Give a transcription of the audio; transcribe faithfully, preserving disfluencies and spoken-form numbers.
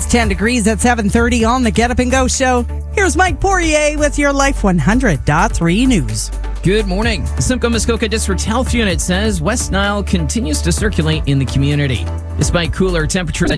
ten degrees at seven thirty on the Get Up and Go show. Here's Mike Poirier with your Life one hundred point three news. Good morning. The Simcoe Muskoka District Health Unit says West Nile continues to circulate in the community. Despite cooler temperatures